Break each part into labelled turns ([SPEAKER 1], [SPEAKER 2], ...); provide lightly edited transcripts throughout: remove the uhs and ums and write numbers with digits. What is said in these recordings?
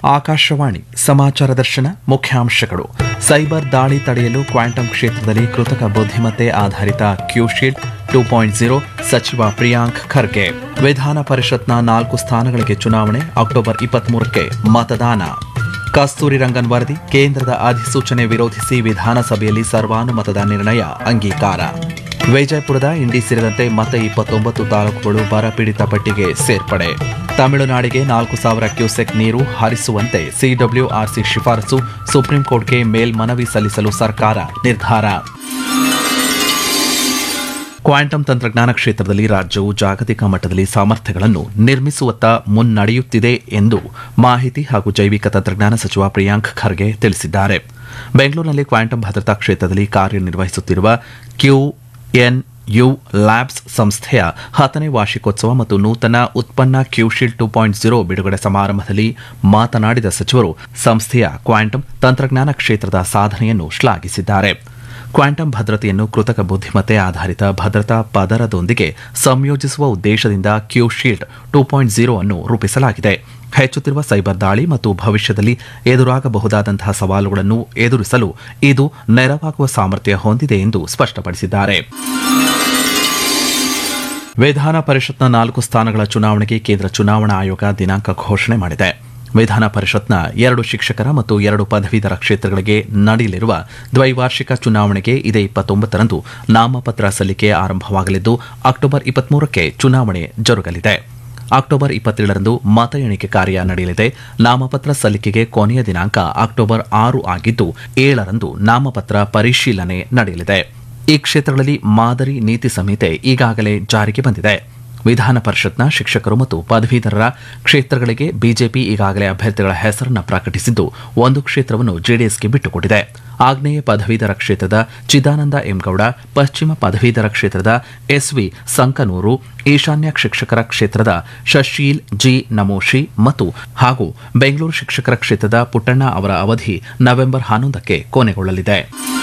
[SPEAKER 1] ಆಕಾಶವಾಣಿ ಸಮಾಚಾರ ದರ್ಶನ ಮುಖ್ಯಾಂಶಗಳು. ಸೈಬರ್ ದಾಳಿ ತಡೆಯಲು ಕ್ವಾಂಟಮ್ ಕ್ಷೇತ್ರದಲ್ಲಿ ಕೃತಕ ಬುದ್ಧಿಮತ್ತೆ ಆಧಾರಿತ ಕ್ಯೂಶೀಲ್ಡ್ 2.0 ಸಚಿವ ಪ್ರಿಯಾಂಕ್ ಖರ್ಗೆ. ವಿಧಾನ ಪರಿಷತ್ನ 4 ಸ್ಥಾನಗಳಿಗೆ ಚುನಾವಣೆ, ಅಕ್ಟೋಬರ್ 23ಕ್ಕೆ ಮತದಾನ. ಕಸ್ತೂರಿ ರಂಗನ್ ವರದಿ, ಕೇಂದ್ರದ ಅಧಿಸೂಚನೆ ವಿರೋಧಿಸಿ ವಿಧಾನಸಭೆಯಲ್ಲಿ ಸರ್ವಾನುಮತದ ನಿರ್ಣಯ ಅಂಗೀಕಾರ. ವಿಜಯಪುರದ ಇಂಡಿ ಸೇರಿದಂತೆ ಮತ್ತೆ 29 ತಾಲೂಕುಗಳು ಬರಪೀಡಿತ ಪಟ್ಟಿಗೆ ಸೇರ್ಪಡೆ. ತಮಿಳುನಾಡಿಗೆ 4,000 ಕ್ಯೂಸೆಕ್ ನೀರು ಹರಿಸುವಂತೆ ಸಿಡಬ್ಲ್ಯೂಆರ್ಸಿ ಶಿಫಾರಸು, ಸುಪ್ರೀಂ ಕೋರ್ಟ್ಗೆ ಮೇಲ್ಮನವಿ ಸಲ್ಲಿಸಲು ಸರ್ಕಾರ ನಿರ್ಧಾರ. ಕ್ವಾಂಟಮ್ ತಂತ್ರಜ್ಞಾನ ಕ್ಷೇತ್ರದಲ್ಲಿ ರಾಜ್ಯವು ಜಾಗತಿಕ ಮಟ್ಟದಲ್ಲಿ ಸಾಮರ್ಥ್ಯಗಳನ್ನು ನಿರ್ಮಿಸುವತ್ತ ಮುನ್ನಡೆಯುತ್ತಿದೆ ಎಂದು ಮಾಹಿತಿ ಹಾಗೂ ಜೈವಿಕ ತಂತ್ರಜ್ಞಾನ ಸಚಿವ ಪ್ರಿಯಾಂಕ್ ಖರ್ಗೆ ತಿಳಿಸಿದ್ದಾರೆ. ಬೆಂಗಳೂರಿನಲ್ಲಿ ಕ್ವಾಂಟಮ್ ಭದ್ರತಾ ಕ್ಷೇತ್ರದಲ್ಲಿ ಕಾರ್ಯನಿರ್ವಹಿಸುತ್ತಿರುವ QNU ಲ್ಯಾಬ್ಸ್ ಸಂಸ್ಥೆಯ 10ನೇ ವಾರ್ಷಿಕೋತ್ಸವ ಮತ್ತು ನೂತನ ಉತ್ಪನ್ನ ಕ್ಯೂಶೀಲ್ಡ್ 2.0 ಬಿಡುಗಡೆ ಸಮಾರಂಭದಲ್ಲಿ ಮಾತನಾಡಿದ ಸಚಿವರು ಸಂಸ್ಥೆಯ ಕ್ವಾಂಟಮ್ ತಂತ್ರಜ್ಞಾನ ಕ್ಷೇತ್ರದ ಸಾಧನೆಯನ್ನು ಶ್ಲಾಘಿಸಿದ್ದಾರೆ. ಕ್ವಾಂಟಮ್ ಭದ್ರತೆಯನ್ನು ಕೃತಕ ಬುದ್ಧಿಮತ್ತೆ ಆಧಾರಿತ ಭದ್ರತಾ ಪದರದೊಂದಿಗೆ ಸಂಯೋಜಿಸುವ ಉದ್ದೇಶದಿಂದ ಕ್ಯೂಶೀಲ್ಡ್ 2.0 ಅನ್ನು ರೂಪಿಸಲಾಗಿದೆ. ಹೆಚ್ಚುತ್ತಿರುವ ಸೈಬರ್ ದಾಳಿ ಮತ್ತು ಭವಿಷ್ಯದಲ್ಲಿ ಎದುರಾಗಬಹುದಾದಂತಹ ಸವಾಲುಗಳನ್ನು ಎದುರಿಸಲು ಇದು ನೆರವಾಗುವ ಸಾಮರ್ಥ್ಯ ಹೊಂದಿದೆ ಎಂದು ಸ್ಪಷ್ಟಪಡಿಸಿದ್ದಾರೆ. ವಿಧಾನ ಪರಿಷತ್ನ 4 ಸ್ಥಾನಗಳ ಚುನಾವಣೆಗೆ ಕೇಂದ್ರ ಚುನಾವಣಾ ಆಯೋಗ ದಿನಾಂಕ ಘೋಷಣೆ ಮಾಡಿದೆ. ವಿಧಾನ ಪರಿಷತ್ನ 2 ಶಿಕ್ಷಕರ ಮತ್ತು 2 ಪದವೀಧರ ಕ್ಷೇತ್ರಗಳಿಗೆ ನಡೆಯಲಿರುವ ದ್ವೈವಾರ್ಷಿಕ ಚುನಾವಣೆಗೆ ಇದೇ 29ರಂದು ನಾಮಪತ್ರ ಸಲ್ಲಿಕೆ ಆರಂಭವಾಗಲಿದ್ದು ಅಕ್ಟೋಬರ್ 23ಕ್ಕೆ ಚುನಾವಣೆ ಜರುಗಲಿದೆ. ಅಕ್ಟೋಬರ್ 27ರಂದು ಮತ ಎಣಿಕೆ ಕಾರ್ಯ ನಡೆಯಲಿದೆ. ನಾಮಪತ್ರ ಸಲ್ಲಿಕೆಗೆ ಕೊನೆಯ ದಿನಾಂಕ ಅಕ್ಟೋಬರ್ 6 ಆಗಿದ್ದು 7ರಂದು ನಾಮಪತ್ರ ಪರಿಶೀಲನೆ ನಡೆಯಲಿದೆ. ಈ ಕ್ಷೇತ್ರಗಳಲ್ಲಿ ಮಾದರಿ ನೀತಿ ಸಂಹಿತೆ ಈಗಾಗಲೇ ಜಾರಿಗೆ ಬಂದಿದೆ. ವಿಧಾನ ಪರಿಷತ್ನ ಶಿಕ್ಷಕರು ಮತ್ತು ಪದವೀಧರರ ಕ್ಷೇತ್ರಗಳಿಗೆ ಬಿಜೆಪಿ ಈಗಾಗಲೇ ಅಭ್ಯರ್ಥಿಗಳ ಹೆಸರನ್ನು ಪ್ರಕಟಿಸಿದ್ದು 1 ಕ್ಷೇತ್ರವನ್ನು ಜೆಡಿಎಸ್ಗೆ ಬಿಟ್ಟುಕೊಟ್ಟಿದೆ. ಆಗ್ನೇಯ ಪದವೀಧರ ಕ್ಷೇತ್ರದ ಚಿದಾನಂದ ಎಂಗೌಡ, ಪಶ್ಚಿಮ ಪದವೀಧರ ಕ್ಷೇತ್ರದ ಎಸ್ವಿ ಸಂಕನೂರು, ಈಶಾನ್ಯ ಶಿಕ್ಷಕರ ಕ್ಷೇತ್ರದ ಶಶೀಲ್ ಜಿ ನಮೋಶಿ ಹಾಗೂ ಬೆಂಗಳೂರು ಶಿಕ್ಷಕರ ಕ್ಷೇತ್ರದ ಪುಟ್ಟಣ್ಣ ಅವರ ಅವಧಿ ನವೆಂಬರ್ 11ಕ್ಕೆ ಕೊನೆಗೊಳ್ಳಲಿದೆ.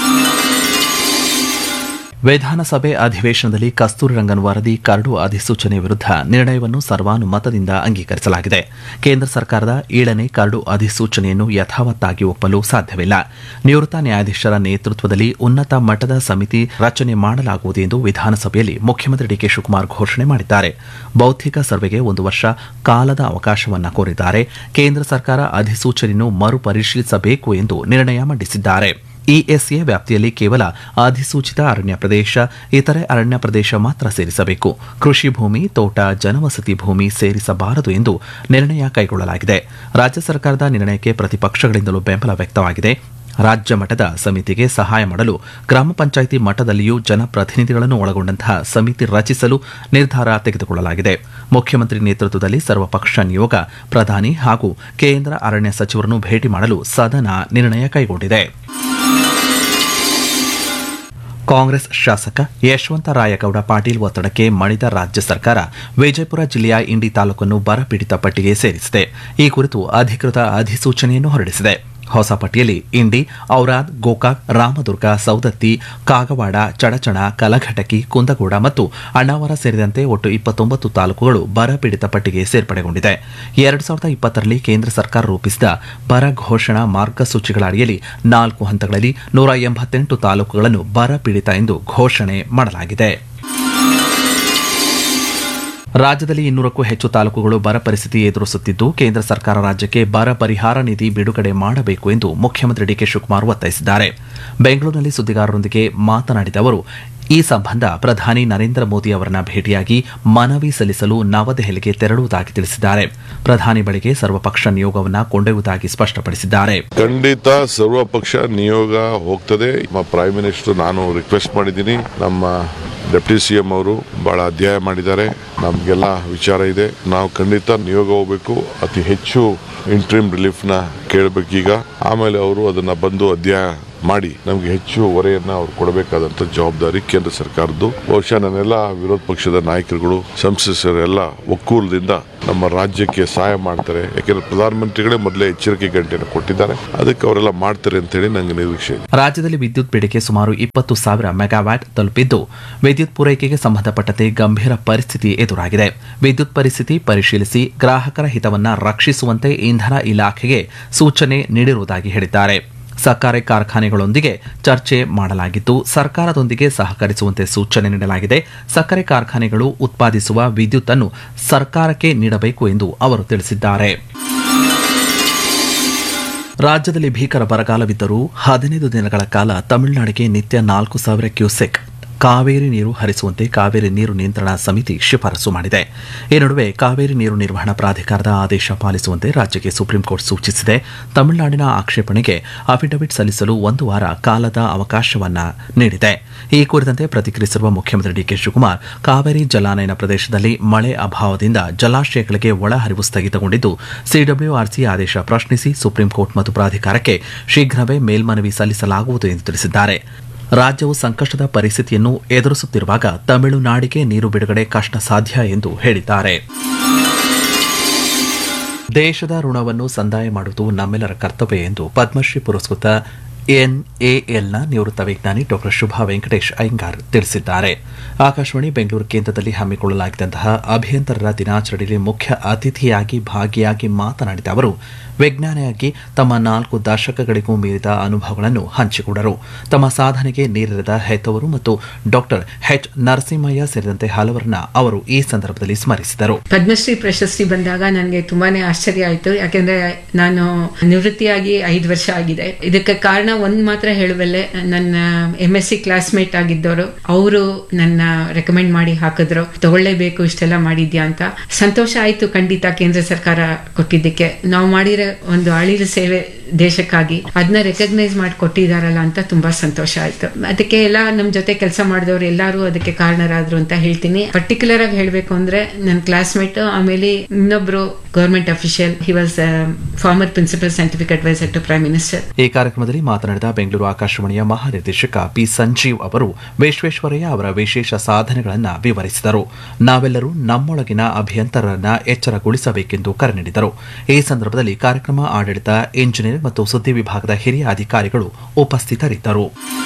[SPEAKER 1] ವಿಧಾನಸಭೆ ಅಧಿವೇಶನದಲ್ಲಿ ಕಸ್ತೂರಿ ರಂಗನ್ ವರದಿ ಕರಡು ಅಧಿಸೂಚನೆ ವಿರುದ್ಧ ನಿರ್ಣಯವನ್ನು ಸರ್ವಾನುಮತದಿಂದ ಅಂಗೀಕರಿಸಲಾಗಿದೆ. ಕೇಂದ್ರ ಸರ್ಕಾರದ 7ನೇ ಕರಡು ಅಧಿಸೂಚನೆಯನ್ನು ಯಥಾವತ್ತಾಗಿ ಒಪ್ಪಲು ಸಾಧ್ಯವಿಲ್ಲ. ನಿವೃತ್ತ ನ್ಯಾಯಾಧೀಶರ ನೇತೃತ್ವದಲ್ಲಿ ಉನ್ನತ ಮಟ್ಟದ ಸಮಿತಿ ರಚನೆ ಮಾಡಲಾಗುವುದು ಎಂದು ವಿಧಾನಸಭೆಯಲ್ಲಿ ಮುಖ್ಯಮಂತ್ರಿ ಡಿಕೆ ಶಿವಕುಮಾರ್ ಘೋಷಣೆ ಮಾಡಿದ್ದಾರೆ. ಬೌದ್ಧಿಕ ಸರ್ವೆಗೆ 1 ವರ್ಷ ಕಾಲದ ಅವಕಾಶವನ್ನು ಕೋರಿದ್ದಾರೆ. ಕೇಂದ್ರ ಸರ್ಕಾರ ಅಧಿಸೂಚನೆಯನ್ನು ಮರುಪರಿಶೀಲಿಸಬೇಕು ಎಂದು ನಿರ್ಣಯ ಮಂಡಿಸಿದ್ದಾರೆ. ಇಎಸ್ಎ ವ್ಯಾಪ್ತಿಯಲ್ಲಿ ಕೇವಲ ಅಧಿಸೂಚಿತ ಅರಣ್ಯ ಪ್ರದೇಶ, ಇತರೆ ಅರಣ್ಯ ಪ್ರದೇಶ ಮಾತ್ರ ಸೇರಿಸಬೇಕು. ಕೃಷಿ ಭೂಮಿ, ತೋಟ, ಜನವಸತಿ ಭೂಮಿ ಸೇರಿಸಬಾರದು ಎಂದು ನಿರ್ಣಯ ಕೈಗೊಳ್ಳಲಾಗಿದೆ. ರಾಜ್ಯ ಸರ್ಕಾರದ ನಿರ್ಣಯಕ್ಕೆ ಪ್ರತಿಪಕ್ಷಗಳಿಂದಲೂ ಬೆಂಬಲ ವ್ಯಕ್ತವಾಗಿದೆ. ರಾಜ್ಯ ಮಟ್ಟದ ಸಮಿತಿಗೆ ಸಹಾಯ ಮಾಡಲು ಗ್ರಾಮ ಪಂಚಾಯಿತಿ ಮಟ್ಟದಲ್ಲಿಯೂ ಜನಪ್ರತಿನಿಧಿಗಳನ್ನು ಒಳಗೊಂಡಂತಹ ಸಮಿತಿ ರಚಿಸಲು ನಿರ್ಧಾರ ತೆಗೆದುಕೊಳ್ಳಲಾಗಿದೆ. ಮುಖ್ಯಮಂತ್ರಿ ನೇತೃತ್ವದಲ್ಲಿ ಸರ್ವಪಕ್ಷ ನಿಯೋಗ ಪ್ರಧಾನಿ ಹಾಗೂ ಕೇಂದ್ರ ಅರಣ್ಯ ಸಚಿವರನ್ನು ಭೇಟಿ ಮಾಡಲು ಸದನ ನಿರ್ಣಯ ಕೈಗೊಂಡಿದೆ. ಕಾಂಗ್ರೆಸ್ ಶಾಸಕ ಯಶವಂತರಾಯಗೌಡ ಪಾಟೀಲ್ ಒತ್ತಡಕ್ಕೆ ಮಣಿದ ರಾಜ್ಯ ಸರ್ಕಾರ ವಿಜಯಪುರ ಜಿಲ್ಲೆಯ ಇಂಡಿ ತಾಲೂಕನ್ನು ಬರಪೀಡಿತ ಪಟ್ಟಿಗೆ ಸೇರಿಸಿದೆ. ಈ ಕುರಿತು ಅಧಿಕೃತ ಅಧಿಸೂಚನೆಯನ್ನು ಹೊರಡಿಸಿದೆ. ಹೊಸ ಪಟ್ಟಿಯಲ್ಲಿ ಇಂಡಿ, ಔರಾದ್, ಗೋಕಾಕ್, ರಾಮದುರ್ಗ, ಸೌದತ್ತಿ, ಕಾಗವಾಡ, ಚಡಚಣ, ಕಲಘಟಕಿ, ಕುಂದಗೋಡ ಮತ್ತು ಅಣ್ಣಾವರ ಸೇರಿದಂತೆ ಒಟ್ಟು 29 ತಾಲೂಕುಗಳು ಬರಪೀಡಿತ ಪಟ್ಟಿಗೆ ಸೇರ್ಪಡೆಗೊಂಡಿದೆ. 2020ರಲ್ಲಿ ಕೇಂದ್ರ ಸರ್ಕಾರ ರೂಪಿಸಿದ ಬರ ಘೋಷಣಾ ಮಾರ್ಗಸೂಚಿಗಳ ಅಡಿಯಲ್ಲಿ 4 ಹಂತಗಳಲ್ಲಿ 188 ತಾಲೂಕುಗಳನ್ನು ಬರಪೀಡಿತ ಎಂದು ಘೋಷಣೆ ಮಾಡಲಾಗಿದೆ. ರಾಜ್ಯದಲ್ಲಿ 200ಕ್ಕೂ ಹೆಚ್ಚು ತಾಲೂಕುಗಳು ಬರ ಪರಿಸ್ಥಿತಿ ಎದುರಿಸುತ್ತಿದ್ದು ಕೇಂದ್ರ ಸರ್ಕಾರ ರಾಜ್ಯಕ್ಕೆ ಬರ ಪರಿಹಾರ ನಿಧಿ ಬಿಡುಗಡೆ ಮಾಡಬೇಕು ಎಂದು ಮುಖ್ಯಮಂತ್ರಿ ಡಿಕೆ ಶಿವಕುಮಾರ್ ಒತ್ತಾಯಿಸಿದ್ದಾರೆ. ಬೆಂಗಳೂರಿನಲ್ಲಿ ಸುದ್ದಿಗಾರರೊಂದಿಗೆ ಮಾತನಾಡಿದ ಅವರು, ಈ ಸಂಬಂಧ ಪ್ರಧಾನಿ ನರೇಂದ್ರ ಮೋದಿ ಅವರನ್ನ ಭೇಟಿಯಾಗಿ ಮನವಿ ಸಲ್ಲಿಸಲು ನವದೆಹಲಿಗೆ ತೆರಳುವುದಾಗಿ ತಿಳಿಸಿದ್ದಾರೆ. ಪ್ರಧಾನಿ ಬಳಿಗೆ ಸರ್ವಪಕ್ಷ ನಿಯೋಗವನ್ನು ಕೊಂಡೊಯ್ಯುವುದಾಗಿ ಸ್ಪಷ್ಟಪಡಿಸಿದ್ದಾರೆ.
[SPEAKER 2] ಖಂಡಿತ ಸರ್ವಪಕ್ಷ ನಿಯೋಗ ಹೋಗ್ತದೆ. ಪ್ರೈಮ್ ಮಿನಿಸ್ಟರ್ ನಾನು ರಿಕ್ವೆಸ್ಟ್ ಮಾಡಿದ್ದೀನಿ. ನಮ್ಮ ಡೆಪ್ಟಿ ಸಿಎಂ ಅವರು ಬಹಳ ಅಧ್ಯಯನ ಮಾಡಿದ್ದಾರೆ. ನಮಗೆಲ್ಲ ವಿಚಾರ ಇದೆ. ನಾವು ಖಂಡಿತ ನಿಯೋಗ ಹೋಗಬೇಕು. ಅತಿ ಹೆಚ್ಚು ಇಂಟ್ರಿಮ್ ರಿಲೀಫ್ ನ ಕೇಳಬೇಕೀಗ. ಆಮೇಲೆ ಅವರು ಅದನ್ನ ಬಂದು ಅಧ್ಯಯನ ಮಾಡಿ ನಮಗೆ ಹೆಚ್ಚು ಹೊರೆಯನ್ನ ಅವ್ರು ಕೊಡಬೇಕಾದಂತ ಜವಾಬ್ದಾರಿ ಕೇಂದ್ರ ಸರ್ಕಾರದ್ದು. ಬಹುಶಃ ನನ್ನೆಲ್ಲ ವಿರೋಧ ಪಕ್ಷದ ನಾಯಕರುಗಳು, ಸಂಸದರೆಲ್ಲ ಒಕ್ಕೂಲದಿಂದ ನಮ್ಮ ರಾಜ್ಯಕ್ಕೆ ಸಹಾಯ ಮಾಡ್ತಾರೆ. ಯಾಕೆಂದ್ರೆ ಪ್ರಧಾನಮಂತ್ರಿಗಳೇ ಮೊದಲೇ ಎಚ್ಚರಿಕೆ ಗಂಟೆಯನ್ನು ಕೊಟ್ಟಿದ್ದಾರೆ. ಅದಕ್ಕೆ ಅವರೆಲ್ಲ ಮಾಡ್ತಾರೆ ಅಂತ ಹೇಳಿ ನಂಗೆ ನಿರೀಕ್ಷೆ ಇದೆ.
[SPEAKER 1] ರಾಜ್ಯದಲ್ಲಿ ವಿದ್ಯುತ್ ಬೇಡಿಕೆ ಸುಮಾರು 20,000 ಮೆಗಾವ್ಯಾಟ್ ತಲುಪಿದ್ದು, ವಿದ್ಯುತ್ ಪೂರೈಕೆಗೆ ಸಂಬಂಧಪಟ್ಟಂತೆ ಗಂಭೀರ ಪರಿಸ್ಥಿತಿ ಎದುರಾಗಿದೆ. ವಿದ್ಯುತ್ ಪರಿಸ್ಥಿತಿ ಪರಿಶೀಲಿಸಿ ಗ್ರಾಹಕರ ಹಿತವನ್ನ ರಕ್ಷಿಸುವಂತೆ ಇಂಧನ ಇಲಾಖೆಗೆ ಸೂಚನೆ ನೀಡಿರುವುದಾಗಿ ಹೇಳಿದ್ದಾರೆ. ಸಕ್ಕರೆ ಕಾರ್ಖಾನೆಗಳೊಂದಿಗೆ ಚರ್ಚೆ ಮಾಡಲಾಗಿದ್ದು, ಸರ್ಕಾರದೊಂದಿಗೆ ಸಹಕರಿಸುವಂತೆ ಸೂಚನೆ ನೀಡಲಾಗಿದೆ. ಸಕ್ಕರೆ ಕಾರ್ಖಾನೆಗಳು ಉತ್ಪಾದಿಸುವ ವಿದ್ಯುತ್ ಅನ್ನು ಸರ್ಕಾರಕ್ಕೆ ನೀಡಬೇಕು ಎಂದು ಅವರು ತಿಳಿಸಿದ್ದಾರೆ. ರಾಜ್ಯದಲ್ಲಿ ಭೀಕರ ಬರಗಾಲವಿದ್ದರೂ 15 ದಿನಗಳ ಕಾಲ ತಮಿಳುನಾಡಿಗೆ ನಿತ್ಯ 4,000 ಕ್ಯೂಸೆಕ್ ಕಾವೇರಿ ನೀರು ಹರಿಸುವಂತೆ ಕಾವೇರಿ ನೀರು ನಿಯಂತ್ರಣಾ ಸಮಿತಿ ಶಿಫಾರಸು ಮಾಡಿದೆ. ಈ ನಡುವೆ ಕಾವೇರಿ ನೀರು ನಿರ್ವಹಣಾ ಪ್ರಾಧಿಕಾರದ ಆದೇಶ ಪಾಲಿಸುವಂತೆ ರಾಜ್ಯಕ್ಕೆ ಸುಪ್ರೀಂಕೋರ್ಟ್ ಸೂಚಿಸಿದೆ. ತಮಿಳುನಾಡಿನ ಆಕ್ಷೇಪಣೆಗೆ ಅಫಿಡವಿಟ್ ಸಲ್ಲಿಸಲು 1 ವಾರ ಕಾಲದ ಅವಕಾಶವನ್ನ ನೀಡಿದೆ. ಈ ಕುರಿತಂತೆ ಪ್ರತಿಕ್ರಿಯಿಸಿರುವ ಮುಖ್ಯಮಂತ್ರಿ ಡಿಕೆ ಶಿವಕುಮಾರ್, ಕಾವೇರಿ ಜಲಾನಯನ ಪ್ರದೇಶದಲ್ಲಿ ಮಳೆ ಅಭಾವದಿಂದ ಜಲಾಶಯಗಳಿಗೆ ಒಳಹರಿವು ಸ್ಥಗಿತಗೊಂಡಿದ್ದು, ಸಿಡಬ್ಲ್ಯೂಆರ್ಸಿ ಆದೇಶ ಪ್ರಶ್ನಿಸಿ ಸುಪ್ರೀಂಕೋರ್ಟ್ ಮತ್ತು ಪ್ರಾಧಿಕಾರಕ್ಕೆ ಶೀಘ್ರವೇ ಮೇಲ್ಮನವಿ ಸಲ್ಲಿಸಲಾಗುವುದು ಎಂದು ತಿಳಿಸಿದ್ದಾರೆ. ರಾಜ್ಯವು ಸಂಕಷ್ಟದ ಪರಿಸ್ಥಿತಿಯನ್ನು ಎದುರಿಸುತ್ತಿರುವಾಗ ತಮಿಳುನಾಡಿಗೆ ನೀರು ಬಿಡುಗಡೆ ಕಷ್ಟ ಸಾಧ್ಯ ಎಂದು ಹೇಳಿದ್ದಾರೆ. ದೇಶದ ಋಣವನ್ನು ಸಂದಾಯ ಮಾಡುವುದು ನಮ್ಮೆಲ್ಲರ ಕರ್ತವ್ಯ ಎಂದು ಪದ್ಮಶ್ರೀ ಪುರಸ್ಕೃತ ಎನ್ಎಎಲ್ನ ನಿವೃತ್ತ ವಿಜ್ಞಾನಿ ಡಾ ಶುಭಾ ವೆಂಕಟೇಶ್ ಅಯ್ಯಂಗಾರ್ ತಿಳಿಸಿದ್ದಾರೆ. ಆಕಾಶವಾಣಿ ಬೆಂಗಳೂರು ಕೇಂದ್ರದಲ್ಲಿ ಹಮ್ಮಿಕೊಳ್ಳಲಾಗಿದ್ದಂತಹ ಅಭಿಯಂತರರ ದಿನಾಚರಣೆಯಲ್ಲಿ ಮುಖ್ಯ ಅತಿಥಿಯಾಗಿ ಭಾಗಿಯಾಗಿ ಮಾತನಾಡಿದ ಅವರು, ವಿಜ್ಞಾನಿಯಾಗಿ ತಮ್ಮ 4 ದಶಕಗಳಿಗೂ ಮೀರಿದ ಅನುಭವಗಳನ್ನು ಹಂಚಿಕೊಂಡರು. ತಮ್ಮ ಸಾಧನೆಗೆ ನೀರೆರೆದ ಹೆತ್ತವರು ಮತ್ತು ಡಾ ಎಚ್ ನರಸಿಂಹಯ್ಯ ಸೇರಿದಂತೆ ಹಲವರನ್ನ ಅವರು ಈ ಸಂದರ್ಭದಲ್ಲಿ ಸ್ಮರಿಸಿದರು.
[SPEAKER 3] ಪದ್ಮಶ್ರೀ ಪ್ರಶಸ್ತಿ ಬಂದಾಗ ನನಗೆ ತುಂಬಾನೇ ಆಶ್ಚರ್ಯ ಆಯಿತು. ಯಾಕೆಂದ್ರೆ ನಾನು ನಿವೃತ್ತಿಯಾಗಿ 5 ವರ್ಷ ಆಗಿದೆ. ಇದಕ್ಕೆ ಕಾರಣ ಒಂದ್ ಮಾತ್ರ ಹೇಳುವಲ್ಲೇ, ನನ್ನ MSc ಕ್ಲಾಸ್ಮೇಟ್ ಆಗಿದ್ದವರು ಅವರು ನನ್ನ ರೆಕಮೆಂಡ್ ಮಾಡಿ ಹಾಕಿದ್ರು, ತಗೊಳ್ಳೇಬೇಕು ಇಷ್ಟೆಲ್ಲ ಮಾಡಿದ್ಯಾ ಅಂತ. ಸಂತೋಷ ಆಯ್ತು ಖಂಡಿತ ಕೇಂದ್ರ ಸರ್ಕಾರ ಕೊಟ್ಟಿದ್ದಕ್ಕೆ. ನಾವು ಮಾಡಿರೋ ಒಂದು ಅಳಿಲು ಸೇವೆ ದೇಶಕ್ಕಾಗಿ ಅದನ್ನ ರೆಕಗ್ನೈಸ್ ಮಾಡಿ ಕೊಟ್ಟಿದಾರಲ್ಲ ಅಂತ ತುಂಬಾ ಸಂತೋಷ ಆಯ್ತು. ಅದಕ್ಕೆ ಎಲ್ಲ ನಮ್ ಜೊತೆ ಕೆಲಸ ಮಾಡಿದವರು ಎಲ್ಲರೂ ಅದಕ್ಕೆ ಕಾರಣರಾದ್ರು ಅಂತ ಹೇಳ್ತೀನಿ. ಪರ್ಟಿಕ್ಯುಲರ್ ಆಗಿ ಹೇಳ್ಬೇಕು ಅಂದ್ರೆ ನನ್ನ ಕ್ಲಾಸ್ಮೇಟ್, ಆಮೇಲೆ ಇನ್ನೊಬ್ರು government official, he was farmer principal scientific adviser to prime minister.
[SPEAKER 1] ಈ ಕಾರ್ಯಕ್ರಮದಲ್ಲಿ ಮಾತನಾಡಿದ ಬೆಂಗಳೂರು ಆಕಾಶವಾಣಿಯ ಮಹಾನಿರ್ದೇಶಕ ಪಿ ಸಂಜೀವ್ ಅವರು ವಿಶ್ವೇಶ್ವರಯ್ಯ ಅವರ ವಿಶೇಷ ಸಾಧನೆಗಳನ್ನು ವಿವರಿಸಿದರು. ನಾವೆಲ್ಲರೂ ನಮ್ಮೊಳಗಿನ ಅಭಿಯಂತರರನ್ನ ಎಚ್ಚರಗೊಳಿಸಬೇಕೆಂದು ಕರೆ ನೀಡಿದರು. ಈ ಸಂದರ್ಭದಲ್ಲಿ ಕಾರ್ಯಕ್ರಮ ಆಡಳಿತ, ಇಂಜಿನಿಯರ್ ಮತ್ತು ಸುದ್ದಿ ವಿಭಾಗದ ಹಿರಿಯ ಅಧಿಕಾರಿಗಳು ಉಪಸ್ಥಿತರಿದ್ದರು.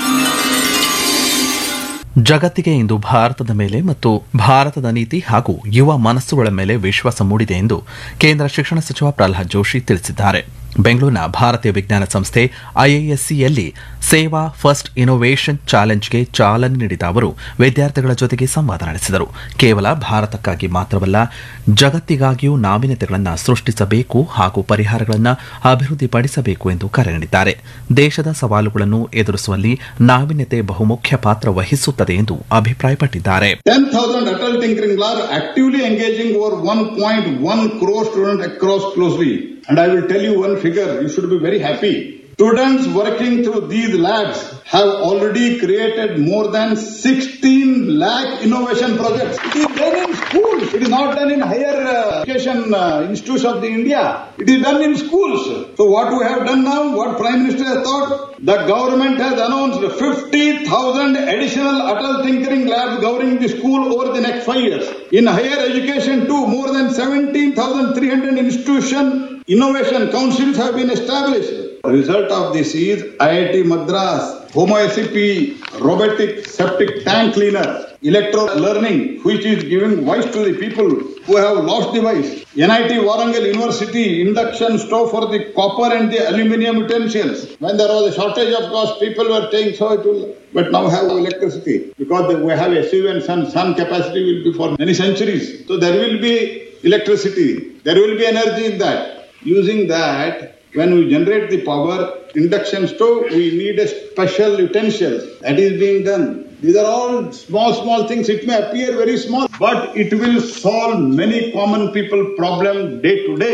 [SPEAKER 1] ಜಗತ್ತಿಗೆ ಇಂದು ಭಾರತದ ಮೇಲೆ ಮತ್ತು ಭಾರತದ ನೀತಿ ಹಾಗೂ ಯುವ ಮನಸ್ಸುಗಳ ಮೇಲೆ ವಿಶ್ವಾಸ ಮೂಡಿದೆ ಎಂದು ಕೇಂದ್ರ ಶಿಕ್ಷಣ ಸಚಿವ ಪ್ರಹ್ಲಾದ್ ಜೋಶಿ ತಿಳಿಸಿದ್ದಾರೆ. ಬೆಂಗಳೂರಿನ ಭಾರತೀಯ ವಿಜ್ಞಾನ ಸಂಸ್ಥೆ ಐಐಎಸ್ಸಿಯಲ್ಲಿ ಸೇವಾ ಫಸ್ಟ್ ಇನ್ನೋವೇಷನ್ ಚಾಲೆಂಜ್ಗೆ ಚಾಲನೆ ನೀಡಿದ ಅವರು ವಿದ್ಯಾರ್ಥಿಗಳ ಜೊತೆಗೆ ಸಂವಾದ ನಡೆಸಿದರು. ಕೇವಲ ಭಾರತಕ್ಕಾಗಿ ಮಾತ್ರವಲ್ಲ, ಜಗತ್ತಿಗಾಗಿಯೂ ನಾವೀನ್ಯತೆಗಳನ್ನು ಸೃಷ್ಟಿಸಬೇಕು ಹಾಗೂ ಪರಿಹಾರಗಳನ್ನು ಅಭಿವೃದ್ಧಿಪಡಿಸಬೇಕು ಎಂದು ಕರೆ ನೀಡಿದ್ದಾರೆ. ದೇಶದ ಸವಾಲುಗಳನ್ನು ಎದುರಿಸುವಲ್ಲಿ ನಾವೀನ್ಯತೆ ಬಹುಮುಖ್ಯ ಪಾತ್ರ ವಹಿಸುತ್ತದೆ ಎಂದು ಅಭಿಪ್ರಾಯಪಟ್ಟಿದ್ದಾರೆ.
[SPEAKER 4] 10,000 Atal Tinkering Lab actively engaging over 1.1 crore students across closely. And I will tell you one figure, you should be very happy. Students working through these labs have already created more than 16 lakh innovation projects. It is done in schools. It is not done in higher education institutes of the India. It is done in schools. So what we have done now, what Prime Minister has thought, the government has announced 50,000 additional Atal Tinkering Labs governing the school over the next 5 years. In higher education too, more than 17,300 institution innovation councils have been established. The result of this is IIT Madras, Homo SCP, robotic septic tank cleaner, electro learning, which is giving voice to the people who have lost the voice. NIT Warangal University, induction stove for the copper and the aluminium utensils. When there was a shortage of gas, people were saying so it will, but now have electricity because we have SUV and sun capacity will be for many centuries. So there will be electricity, there will be energy in that. Using that, when we generate the power, induction stove, we need a special utensils. That is being done. These are all small things. It may appear very small, but it will solve many common people problem day to day.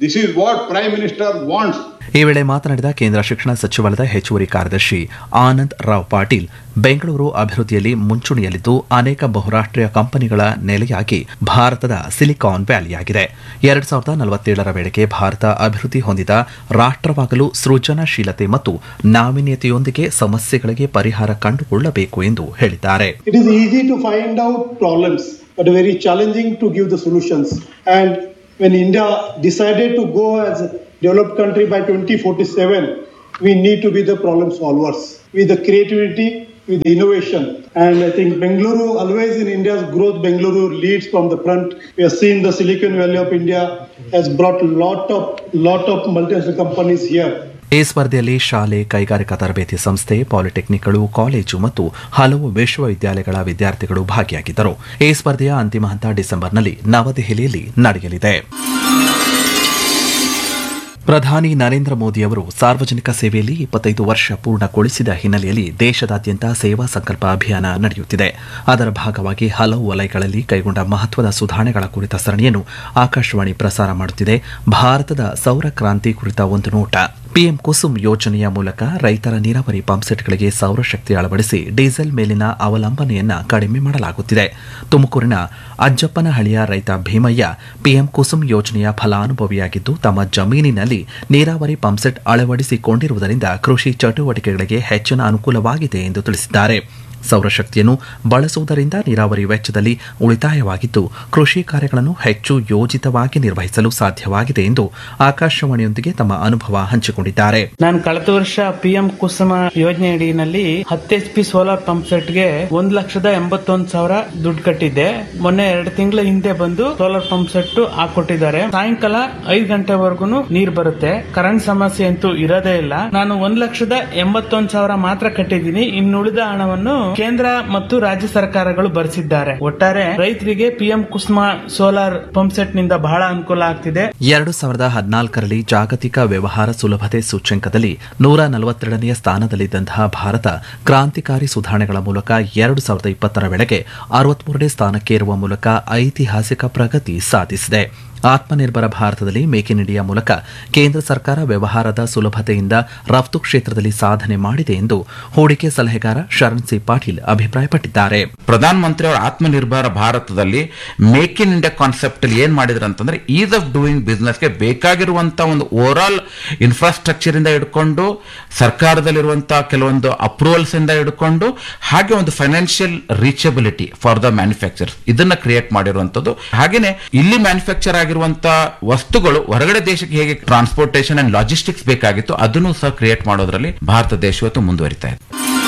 [SPEAKER 4] This is what Prime Minister wants.
[SPEAKER 1] ಈ ವೇಳೆ ಮಾತನಾಡಿದ ಕೇಂದ್ರ ಶಿಕ್ಷಣ ಸಚಿವಾಲಯದ ಹೆಚ್ಚುವರಿ ಕಾರ್ಯದರ್ಶಿ ಆನಂದ್ ರಾವ್ ಪಾಟೀಲ್, ಬೆಂಗಳೂರು ಅಭಿವೃದ್ಧಿಯಲ್ಲಿ ಮುಂಚೂಣಿಯಲ್ಲಿದ್ದು ಅನೇಕ ಬಹುರಾಷ್ಟ್ರೀಯ ಕಂಪನಿಗಳ ನೆಲೆಯಾಗಿ ಭಾರತದ ಸಿಲಿಕಾನ್ ವ್ಯಾಲಿಯಾಗಿದೆ. 2047ರ ವೇಳೆಗೆ ಭಾರತ ಅಭಿವೃದ್ಧಿ ಹೊಂದಿದ ರಾಷ್ಟ್ರವಾಗಲು ಸೃಜನಶೀಲತೆ ಮತ್ತು ನಾವೀನ್ಯತೆಯೊಂದಿಗೆ ಸಮಸ್ಯೆಗಳಿಗೆ ಪರಿಹಾರ ಕಂಡುಕೊಳ್ಳಬೇಕು ಎಂದು ಹೇಳಿದ್ದಾರೆ.
[SPEAKER 5] It is easy to find out problems, but very challenging to give the solutions. And when India decided to go as a developed country by 2047, we need to be the problem solvers with the creativity, with the innovation. And I think Bengaluru, always in India's growth, Bengaluru leads from the front. We have seen the Silicon Valley of India has brought lot of multinational companies here.
[SPEAKER 1] ಈ ಸ್ಪರ್ಧೆಯಲ್ಲಿ ಶಾಲೆ, ಕೈಗಾರಿಕಾ ತರಬೇತಿ ಸಂಸ್ಥೆ, ಪಾಲಿಟೆಕ್ನಿಕ್ಗಳು, college ಮತ್ತು ಹಲವು ವಿಶ್ವವಿದ್ಯಾಲಯಗಳ ವಿದ್ಯಾರ್ಥಿಗಳು ಭಾಗಿಯಾಗಿದ್ದರು. ಈ ಸ್ಪರ್ಧೆಯ ಅಂತಿಮ ಹಂತ ಡಿಸೆಂಬರ್ನಲ್ಲಿ ನವದೆಹಲಿಯಲ್ಲಿ ನಡೆಯಲಿದೆ. ಪ್ರಧಾನಿ ನರೇಂದ್ರ ಮೋದಿ ಅವರು ಸಾರ್ವಜನಿಕ ಸೇವೆಯಲ್ಲಿ 25 ವರ್ಷ ಪೂರ್ಣಗೊಳಿಸಿದ ಹಿನ್ನೆಲೆಯಲ್ಲಿ ದೇಶದಾದ್ಯಂತ ಸೇವಾ ಸಂಕಲ್ಪ ಅಭಿಯಾನ ನಡೆಯುತ್ತಿದೆ. ಅದರ ಭಾಗವಾಗಿ ಹಲವು ವಲಯಗಳಲ್ಲಿ ಕೈಗೊಂಡ ಮಹತ್ವದ ಸುಧಾರಣೆಗಳ ಕುರಿತ ಸರಣಿಯನ್ನು ಆಕಾಶವಾಣಿ ಪ್ರಸಾರ ಮಾಡುತ್ತಿದೆ. ಭಾರತದ ಸೌರ ಕ್ರಾಂತಿ ಕುರಿತ ಒಂದು ನೋಟ. ಪಿಎಂ ಕುಸುಮ್ ಯೋಜನೆಯ ಮೂಲಕ ರೈತರ ನೀರಾವರಿ ಪಂಪ್ಸೆಟ್ಗಳಿಗೆ ಸೌರಶಕ್ತಿ ಅಳವಡಿಸಿ ಡೀಸೆಲ್ ಮೇಲಿನ ಅವಲಂಬನೆಯನ್ನ ಕಡಿಮೆ ಮಾಡಲಾಗುತ್ತಿದೆ. ತುಮಕೂರಿನ ಅಜ್ಜಪ್ಪನಹಳ್ಳಿಯ ರೈತ ಭೀಮಯ್ಯ ಪಿಎಂ ಕುಸುಮ್ ಯೋಜನೆಯ ಫಲಾನುಭವಿಯಾಗಿದ್ದು ತಮ್ಮ ಜಮೀನಿನಲ್ಲಿ ನೀರಾವರಿ ಪಂಪ್ಸೆಟ್ ಅಳವಡಿಸಿಕೊಂಡಿರುವುದರಿಂದ ಕೃಷಿ ಚಟುವಟಿಕೆಗಳಿಗೆ ಹೆಚ್ಚಿನ ಅನುಕೂಲವಾಗಿದೆ ಎಂದು ತಿಳಿಸಿದ್ದಾರೆ. ಸೌರಶಕ್ತಿಯನ್ನು ಬಳಸುವುದರಿಂದ ನೀರಾವರಿ ವೆಚ್ಚದಲ್ಲಿ ಉಳಿತಾಯವಾಗಿದ್ದು ಕೃಷಿ ಕಾರ್ಯಗಳನ್ನು ಹೆಚ್ಚು ಯೋಜಿತವಾಗಿ ನಿರ್ವಹಿಸಲು ಸಾಧ್ಯವಾಗಿದೆ ಎಂದು ಆಕಾಶವಾಣಿಯೊಂದಿಗೆ ತಮ್ಮ ಅನುಭವ ಹಂಚಿಕೊಂಡಿದ್ದಾರೆ.
[SPEAKER 6] ನಾನು ಕಳೆದ ವರ್ಷ ಪಿಎಂ ಕುಸುಮ ಯೋಜನೆ ಅಡಿಯಲ್ಲಿ 10 HP ಸೋಲಾರ್ ಪಂಪ್ ಸೆಟ್ಗೆ 1,81,000 ದುಡ್ಡು ಕಟ್ಟಿದ್ದೆ. ಮೊನ್ನೆ 2 ತಿಂಗಳ ಹಿಂದೆ ಬಂದು ಸೋಲಾರ್ ಪಂಪ್ ಸೆಟ್ ಹಾಕೊಟ್ಟಿದ್ದಾರೆ. ಸಾಯಂಕಾಲ 5 ಗಂಟೆವರೆಗೂ ನೀರು ಬರುತ್ತೆ. ಕರೆಂಟ್ ಸಮಸ್ಯೆ ಅಂತೂ ಇರೋದೇ ಇಲ್ಲ. ನಾನು 1,81,000 ಮಾತ್ರ ಕಟ್ಟಿದ್ದೀನಿ. ಇನ್ನುಳಿದ ಹಣವನ್ನು ಕೇಂದ್ರ ಮತ್ತು ರಾಜ್ಯ ಸರ್ಕಾರಗಳು ಭರಿಸಿದ್ದಾರೆ. ಒಟ್ಟಾರೆ ರೈತರಿಗೆ ಪಿಎಂ ಕುಸುಮ ಸೋಲಾರ್ ಪಂಪ್ ಸೆಟ್ ನಿಂದ ಬಹಳ ಅನುಕೂಲ ಆಗ್ತಿದೆ.
[SPEAKER 1] 2014ರಲ್ಲಿ ಜಾಗತಿಕ ವ್ಯವಹಾರ ಸುಲಭತೆ ಸೂಚ್ಯಂಕದಲ್ಲಿ 142ನೇ ಸ್ಥಾನದಲ್ಲಿದ್ದಂತಹ ಭಾರತ ಕ್ರಾಂತಿಕಾರಿ ಸುಧಾರಣೆಗಳ ಮೂಲಕ 2020ರ ವೇಳೆಗೆ 63ನೇ ಸ್ಥಾನಕ್ಕೆ ಏರುವ ಮೂಲಕ ಐತಿಹಾಸಿಕ ಪ್ರಗತಿ ಸಾಧಿಸಿದೆ. ಆತ್ಮನಿರ್ಭರ ಭಾರತದಲ್ಲಿ ಮೇಕ್ ಇನ್ ಇಂಡಿಯಾ ಮೂಲಕ ಕೇಂದ್ರ ಸರ್ಕಾರ ವ್ಯವಹಾರದ ಸುಲಭತೆಯಿಂದ ರಫ್ತು ಕ್ಷೇತ್ರದಲ್ಲಿ ಸಾಧನೆ ಮಾಡಿದೆ ಎಂದು ಹೂಡಿಕೆ ಸಲಹೆಗಾರ ಶರಣ್ ಸಿ ಪಾಟೀಲ್ ಅಭಿಪ್ರಾಯಪಟ್ಟಿದ್ದಾರೆ.
[SPEAKER 7] ಪ್ರಧಾನಮಂತ್ರಿ ಅವರ ಆತ್ಮನಿರ್ಭರ ಭಾರತದಲ್ಲಿ ಮೇಕ್ ಇನ್ ಇಂಡಿಯಾ ಕಾನ್ಸೆಪ್ಟ್ ಅಲ್ಲಿ ಏನ್ ಮಾಡಿದ್ರು ಅಂತಂದ್ರೆ ಈಸ್ ಆಫ್ ಡೂಯಿಂಗ್ ಬಿಸ್ನೆಸ್ಗೆ ಬೇಕಾಗಿರುವಂತಹ ಒಂದು ಓವರ್ ಆಲ್ ಇನ್ಫ್ರಾಸ್ಟ್ರಕ್ಚರ್ ಇಂದ ಹಿಡ್ಕೊಂಡು ಸರ್ಕಾರದಲ್ಲಿರುವಂತಹ ಕೆಲವೊಂದು ಅಪ್ರೂವಲ್ಸ್ ಇಂದ ಹಿಡ್ಕೊಂಡು ಹಾಗೆ ಒಂದು financial reachability for the manufacture ಇದನ್ನ ಕ್ರಿಯೇಟ್ ಮಾಡಿರುವಂತದ್ದು. ಹಾಗೇನೆ ಇಲ್ಲಿ ಮ್ಯಾನುಫ್ಯಾಕ್ಚರ್ ಆಗಿರುವಂತಹ ವಸ್ತುಗಳು ಹೊರಗಡೆ ದೇಶಕ್ಕೆ ಹೇಗೆ ಟ್ರಾನ್ಸ್ಪೋರ್ಟೇಷನ್ ಅಂಡ್ ಲಾಜಿಸ್ಟಿಕ್ಸ್ ಬೇಕಾಗಿತ್ತು ಅದನ್ನು ಸಹ ಕ್ರಿಯೇಟ್ ಮಾಡೋದ್ರಲ್ಲಿ ಭಾರತ ದೇಶ ಇವತ್ತು ಮುಂದುವರಿತಾ ಇದೆ.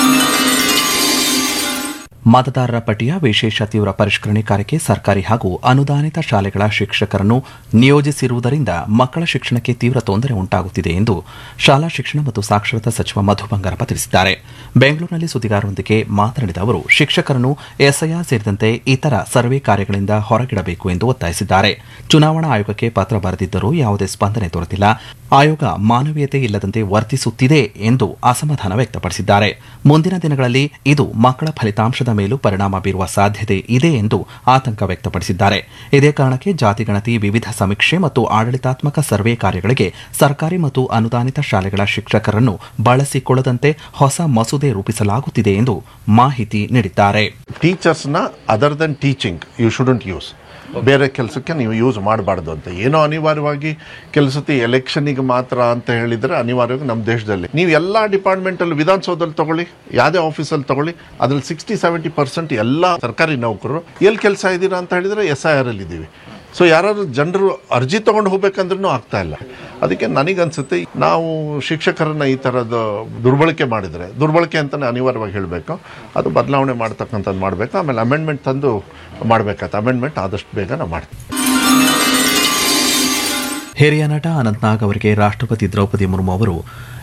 [SPEAKER 1] ಮತದಾರರ ಪಟ್ಟಿಯ ವಿಶೇಷ ತೀವ್ರ ಪರಿಷ್ಕರಣೆ ಕಾರ್ಯಕ್ಕೆ ಸರ್ಕಾರಿ ಹಾಗೂ ಅನುದಾನಿತ ಶಾಲೆಗಳ ಶಿಕ್ಷಕರನ್ನು ನಿಯೋಜಿಸಿರುವುದರಿಂದ ಮಕ್ಕಳ ಶಿಕ್ಷಣಕ್ಕೆ ತೀವ್ರ ತೊಂದರೆ ಉಂಟಾಗುತ್ತಿದೆ ಎಂದು ಶಾಲಾ ಶಿಕ್ಷಣ ಮತ್ತು ಸಾಕ್ಷರತಾ ಸಚಿವ ಮಧು ಬಂಗಾರಪ್ಪ ತಿಳಿಸಿದ್ದಾರೆ. ಬೆಂಗಳೂರಿನಲ್ಲಿ ಸುದ್ದಿಗಾರರೊಂದಿಗೆ ಮಾತನಾಡಿದ ಅವರು ಶಿಕ್ಷಕರನ್ನು ಎಸ್ಐಆರ್ ಸೇರಿದಂತೆ ಇತರ ಸರ್ವೆ ಕಾರ್ಯಗಳಿಂದ ಹೊರಗಿಡಬೇಕು ಎಂದು ಒತ್ತಾಯಿಸಿದ್ದಾರೆ. ಚುನಾವಣಾ ಆಯೋಗಕ್ಕೆ ಪತ್ರ ಬರೆದಿದ್ದರೂ ಯಾವುದೇ ಸ್ಪಂದನೆ ದೊರೆತಿಲ್ಲ. ಆಯೋಗ ಮಾನವೀಯತೆ ಇಲ್ಲದಂತೆ ವರ್ತಿಸುತ್ತಿದೆ ಎಂದು ಅಸಮಾಧಾನ ವ್ಯಕ್ತಪಡಿಸಿದ್ದಾರೆ. ಮುಂದಿನ ದಿನಗಳಲ್ಲಿ ಇದು ಮಕ್ಕಳ ಫಲಿತಾಂಶದ ಮೇಲೂ ಪರಿಣಾಮ ಬೀರುವ ಸಾಧ್ಯತೆ ಇದೆ ಎಂದು ಆತಂಕ ವ್ಯಕ್ತಪಡಿಸಿದ್ದಾರೆ. ಇದೇ ಕಾರಣಕ್ಕೆ ಜಾತಿಗಣತಿ, ವಿವಿಧ ಸಮೀಕ್ಷೆ ಮತ್ತು ಆಡಳಿತಾತ್ಮಕ ಸರ್ವೆ ಕಾರ್ಯಗಳಿಗೆ ಸರ್ಕಾರಿ ಮತ್ತು ಅನುದಾನಿತ ಶಾಲೆಗಳ ಶಿಕ್ಷಕರನ್ನು ಬಳಸಿಕೊಳ್ಳದಂತೆ ಹೊಸ ಮಸೂದೆ ರೂಪಿಸಲಾಗುತ್ತಿದೆ ಎಂದು ಮಾಹಿತಿ ನೀಡಿದ್ದಾರೆ.
[SPEAKER 8] ಟೀಚರ್ಸ್ನ other than teaching you shouldn't use, ಬೇರೆ ಕೆಲಸಕ್ಕೆ ನೀವು ಯೂಸ್ ಮಾಡಬಾರ್ದು ಅಂತ. ಏನೋ ಅನಿವಾರ್ಯವಾಗಿ ಕೆಲಸತಿ ಎಲೆಕ್ಷನ್ಗೆ ಮಾತ್ರ ಅಂತ ಹೇಳಿದರೆ ಅನಿವಾರ್ಯವಾಗಿ ನಮ್ಮ ದೇಶದಲ್ಲಿ ನೀವು ಎಲ್ಲ ಡಿಪಾರ್ಟ್ಮೆಂಟಲ್ಲಿ ವಿಧಾನಸೌಧದಲ್ಲಿ ತಗೊಳ್ಳಿ, ಯಾವುದೇ ಆಫೀಸಲ್ಲಿ ತಗೊಳ್ಳಿ, ಅದ್ರಲ್ಲಿ 60-70% ಎಲ್ಲ ಸರ್ಕಾರಿ ನೌಕರರು ಎಲ್ಲಿ ಕೆಲಸ ಇದ್ದೀರಾ ಅಂತ ಹೇಳಿದರೆ SIR ಅಲ್ಲಿ ಇದ್ದೀವಿ. ಸೊ ಯಾರಾದ್ರೂ ಜನರು ಅರ್ಜಿ ತೊಗೊಂಡು ಹೋಗ್ಬೇಕಂದ್ರೂ ಆಗ್ತಾ ಇಲ್ಲ. ಅದಕ್ಕೆ ನನಗನ್ಸುತ್ತೆ ನಾವು ಶಿಕ್ಷಕರನ್ನ ಈ ಥರದ ದುರ್ಬಳಕೆ ಮಾಡಿದರೆ, ದುರ್ಬಳಕೆ ಅಂತಲೇ ಅನಿವಾರ್ಯವಾಗಿ ಹೇಳಬೇಕು, ಅದು ಬದಲಾವಣೆ ಮಾಡ್ತಕ್ಕಂಥದ್ದು ಮಾಡಬೇಕು. ಆಮೇಲೆ ಅಮೆಂಡ್ಮೆಂಟ್ ತಂದು ಮಾಡಬೇಕಾಯ್ತು. ಅಮೆಂಡ್ಮೆಂಟ್ ಆದಷ್ಟು ಬೇಗ ನಾವು ಮಾಡ್ತೀವಿ.
[SPEAKER 1] ಹಿರಿಯ ನಟ ಅನಂತ್ನಾಗ್ ಅವರಿಗೆ ರಾಷ್ಟ್ರಪತಿ ದ್ರೌಪದಿ ಮುರ್ಮು ಅವರು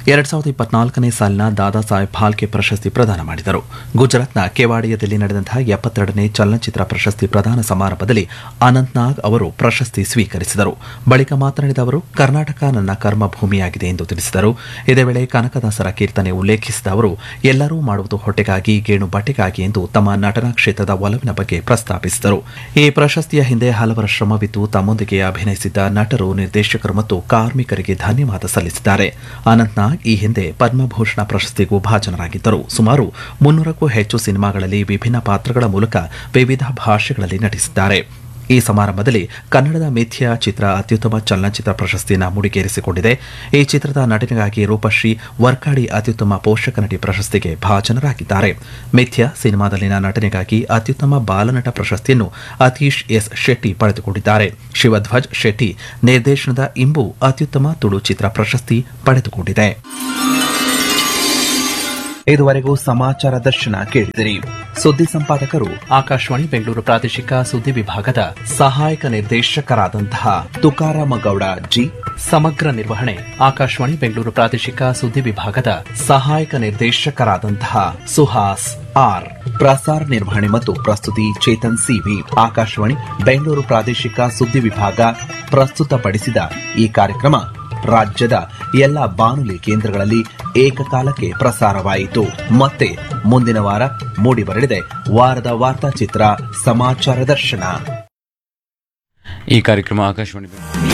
[SPEAKER 1] 2024ನೇ ಸಾಲಿನ ದಾದಾ ಸಾಹೇಬ್ ಫಾಲ್ಕೆ ಪ್ರಶಸ್ತಿ ಪ್ರದಾನ ಮಾಡಿದರು. ಗುಜರಾತ್ನ ಕೆವಾಡಿಯಾದಲ್ಲಿ ನಡೆದಂತಹ 72ನೇ ಚಲನಚಿತ್ರ ಪ್ರಶಸ್ತಿ ಪ್ರದಾನ ಸಮಾರಂಭದಲ್ಲಿ ಅನಂತ್ನಾಗ್ ಅವರು ಪ್ರಶಸ್ತಿ ಸ್ವೀಕರಿಸಿದರು. ಬಳಿಕ ಮಾತನಾಡಿದ ಅವರು, ಕರ್ನಾಟಕ ನನ್ನ ಕರ್ಮಭೂಮಿಯಾಗಿದೆ ಎಂದು ತಿಳಿಸಿದರು. ಇದೇ ವೇಳೆ ಕನಕದಾಸರ ಕೀರ್ತನೆ ಉಲ್ಲೇಖಿಸಿದ ಅವರು, ಎಲ್ಲರೂ ಮಾಡುವುದು ಹೊಟ್ಟೆಗಾಗಿ, ಗೇಣು ಬಟ್ಟೆಗಾಗಿ ಎಂದು ತಮ್ಮ ನಟನಾ ಕ್ಷೇತ್ರದ ಒಲವಿನ ಬಗ್ಗೆ ಪ್ರಸ್ತಾಪಿಸಿದರು. ಈ ಪ್ರಶಸ್ತಿಯ ಹಿಂದೆ ಹಲವರ ಶ್ರಮವಿದ್ದು ತಮ್ಮೊಂದಿಗೆ ಅಭಿನಯಿಸಿದ್ದ ನಟರು, ನಿರ್ದೇಶಕರು ಮತ್ತು ಕಾರ್ಮಿಕರಿಗೆ ಧನ್ಯವಾದ ಸಲ್ಲಿಸಿದ್ದಾರೆ. ಅನಂತ್ನಾಗ್ ಈ ಹಿಂದೆ ಪದ್ಮಭೂಷಣ ಪ್ರಶಸ್ತಿಗೂ ಭಾಜನರಾಗಿದ್ದರು. ಸುಮಾರು 300ಕ್ಕೂ ಹೆಚ್ಚು ಸಿನಿಮಾಗಳಲ್ಲಿ ವಿಭಿನ್ನ ಪಾತ್ರಗಳ ಮೂಲಕ ವಿವಿಧ ಭಾಷೆಗಳಲ್ಲಿ ನಟಿಸಿದ್ದಾರೆ. ಈ ಸಮಾರಂಭದಲ್ಲಿ ಕನ್ನಡದ ಮಿಥ್ಯಾ ಚಿತ್ರ ಅತ್ಯುತ್ತಮ ಚಲನಚಿತ್ರ ಪ್ರಶಸ್ತಿಯನ್ನು ಮುಡಿಗೇರಿಸಿಕೊಂಡಿದೆ. ಈ ಚಿತ್ರದ ನಟನೆಗಾಗಿ ರೂಪಶ್ರೀ ವರ್ಕಾಡಿ ಅತ್ಯುತ್ತಮ ಪೋಷಕ ನಟಿ ಪ್ರಶಸ್ತಿಗೆ ಭಾಜನರಾಗಿದ್ದಾರೆ. ಮಿಥ್ಯಾ ಸಿನಿಮಾದಲ್ಲಿನ ನಟನೆಗಾಗಿ ಅತ್ಯುತ್ತಮ ಬಾಲನಟ ಪ್ರಶಸ್ತಿಯನ್ನು ಅತೀಶ್ ಎಸ್ ಶೆಟ್ಟಿ ಪಡೆದುಕೊಂಡಿದ್ದಾರೆ. ಶಿವಧ್ವಜ್ ಶೆಟ್ಟಿ ನಿರ್ದೇಶನದ ಇಂಬು ಅತ್ಯುತ್ತಮ ತುಳು ಚಿತ್ರ ಪ್ರಶಸ್ತಿ ಪಡೆದುಕೊಂಡಿದೆ. ಇದುವರೆಗೂ ಸಮಾಚಾರ ದರ್ಶನ ಕೇಳಿದಿರಿ. ಸುದ್ದಿ ಸಂಪಾದಕರು ಆಕಾಶವಾಣಿ ಬೆಂಗಳೂರು ಪ್ರಾದೇಶಿಕ ಸುದ್ದಿ ವಿಭಾಗದ ಸಹಾಯಕ ನಿರ್ದೇಶಕರಾದಂತಹ ತುಕಾರಾಮ ಗೌಡ ಜಿ. ಸಮಗ್ರ ನಿರ್ವಹಣೆ ಆಕಾಶವಾಣಿ ಬೆಂಗಳೂರು ಪ್ರಾದೇಶಿಕ ಸುದ್ದಿ ವಿಭಾಗದ ಸಹಾಯಕ ನಿರ್ದೇಶಕರಾದಂತಹ ಸುಹಾಸ್ ಆರ್. ಪ್ರಸಾರ ನಿರ್ವಹಣೆ ಮತ್ತು ಪ್ರಸ್ತುತಿ ಚೇತನ್ ಸಿವಿ. ಆಕಾಶವಾಣಿ ಬೆಂಗಳೂರು ಪ್ರಾದೇಶಿಕ ಸುದ್ದಿ ವಿಭಾಗ ಪ್ರಸ್ತುತಪಡಿಸಿದ ಈ ಕಾರ್ಯಕ್ರಮ ರಾಜ್ಯದ ಎಲ್ಲ ಬಾನುಲಿ ಕೇಂದ್ರಗಳಲ್ಲಿ ಏಕಕಾಲಕ್ಕೆ ಪ್ರಸಾರವಾಯಿತು. ಮತ್ತೆ ಮುಂದಿನ ವಾರ ಮೂಡಿಬರಲಿದೆ ವಾರದ ವಾರ್ತಾಚಿತ್ರ ಸಮಾಚಾರ ದರ್ಶನ.
[SPEAKER 9] ಈ ಕಾರ್ಯಕ್ರಮ ಆಕಾಶವಾಣಿ